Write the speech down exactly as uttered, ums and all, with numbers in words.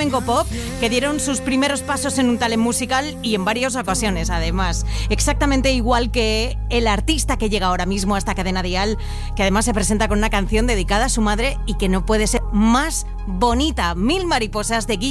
flamenco pop que dieron sus primeros pasos en un talent musical y en varias ocasiones, además. Exactamente igual que el artista que llega ahora mismo a esta cadena dial, que además se presenta con una canción dedicada a su madre y que no puede ser más bonita. Mil mariposas de Guille